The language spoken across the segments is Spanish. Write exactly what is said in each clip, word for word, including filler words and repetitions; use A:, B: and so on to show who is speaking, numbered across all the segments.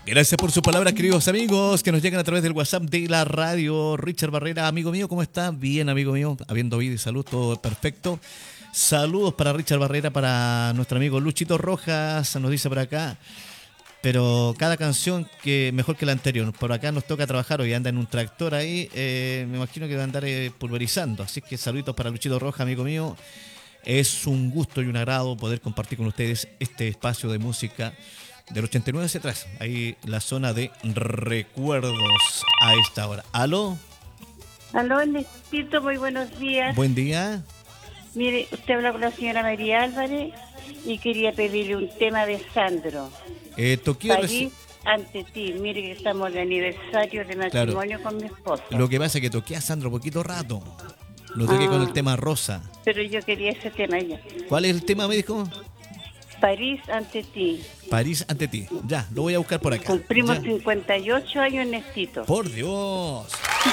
A: Gracias por sus palabras, queridos amigos, que nos llegan a través del WhatsApp de la radio. Richard Barrera, amigo mío, ¿cómo está? Bien, amigo mío, habiendo vida y salud, todo perfecto. Saludos para Richard Barrera, para nuestro amigo Luchito Rojas, nos dice por acá. Pero cada canción que mejor que la anterior. Por acá nos toca trabajar hoy, anda en un tractor ahí, eh, me imagino que va a andar eh, pulverizando. Así que saluditos para Luchito Rojas, amigo mío. Es un gusto y un agrado poder compartir con ustedes este espacio de música del ochenta y nueve hacia atrás. Ahí la zona de recuerdos a esta hora. ¿Aló?
B: Aló, Nestito, muy buenos días.
A: Buen día.
B: Mire, usted habla con la señora María Álvarez y quería pedirle un tema de Sandro.
A: Eh, toqué
B: París ante ti. Mire que estamos de aniversario de matrimonio
A: claro.
B: con mi esposo.
A: Lo que pasa es que toqué a Sandro poquito rato. Lo toqué ah, con el tema Rosa.
B: Pero yo quería ese tema ya.
A: ¿Cuál es el tema, me dijo?
B: París ante ti.
A: París ante ti. Ya, lo voy a buscar por acá.
B: Cumplimos
A: ya.
B: cincuenta y ocho años, Nestito.
A: Por Dios.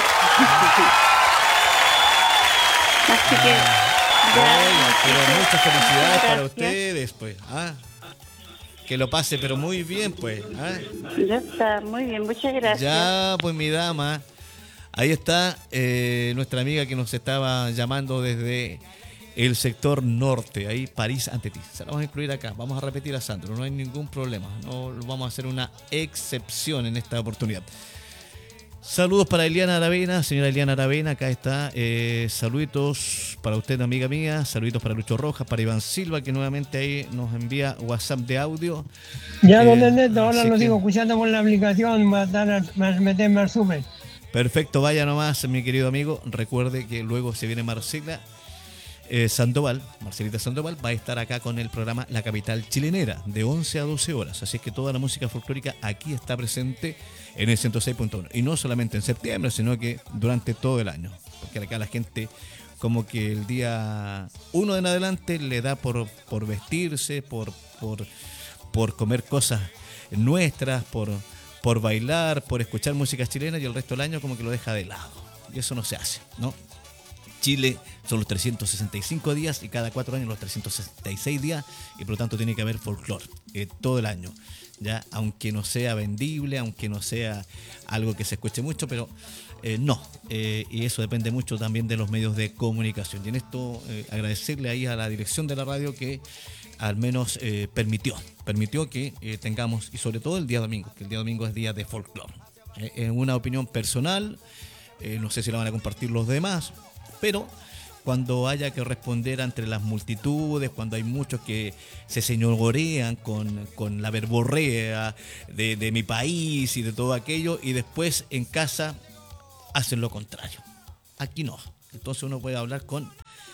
B: Así que...
A: Ya, Oiga, pero muchas felicidades gracias. Para ustedes, pues. Ah, que lo pase, pero muy bien, pues. Ah.
B: Ya está, muy bien, muchas gracias.
A: Ya, pues mi dama. Ahí está eh, nuestra amiga que nos estaba llamando desde el sector norte, ahí París ante ti. Se la vamos a incluir acá, vamos a repetir a Sandro, no hay ningún problema, no vamos a hacer una excepción en esta oportunidad. Saludos para Eliana Aravena, señora Eliana Aravena, acá está. Eh, saluditos para usted, amiga mía, saluditos para Lucho Rojas, para Iván Silva, que nuevamente ahí nos envía WhatsApp de audio.
C: Ya, eh, don Ernesto, ahora lo que... sigo escuchando por la aplicación, va a, estar, va a meterme al súper.
A: Perfecto, vaya nomás, mi querido amigo. Recuerde que luego se viene Marcela eh, Sandoval, Marcelita Sandoval, va a estar acá con el programa La Capital Chilenera, de once a doce horas. Así es que toda la música folclórica aquí está presente en el ciento seis punto uno. Y no solamente en septiembre, sino que durante todo el año. Porque acá la gente, como que el día uno en adelante, le da por, por vestirse, por, por, por comer cosas nuestras, por... por bailar, por escuchar música chilena, y el resto del año como que lo deja de lado. Y eso no se hace, ¿no? Chile son los trescientos sesenta y cinco días y cada cuatro años los trescientos sesenta y seis días, y por lo tanto tiene que haber folclore eh, todo el año, ya, aunque no sea vendible, aunque no sea algo que se escuche mucho, pero eh, no, eh, y eso depende mucho también de los medios de comunicación. Y en esto eh, agradecerle ahí a la dirección de la radio que al menos eh, permitió, permitió que eh, tengamos, y sobre todo el día domingo, que el día domingo es día de folclore. Eh, es una opinión personal, eh, no sé si la van a compartir los demás, pero cuando haya que responder entre las multitudes, cuando hay muchos que se señorean con, con la verborrea de, de mi país y de todo aquello, y después en casa hacen lo contrario. Aquí no. Entonces uno puede hablar con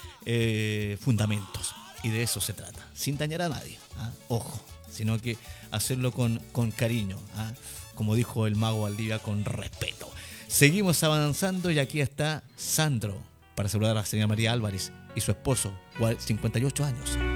A: eh, fundamentos. Y de eso se trata, sin dañar a nadie, ¿ah? Ojo, sino que hacerlo con, con cariño, ¿ah? Como dijo el mago Valdivia, con respeto. Seguimos avanzando y aquí está Sandro para saludar a la señora María Álvarez y su esposo, cincuenta y ocho años.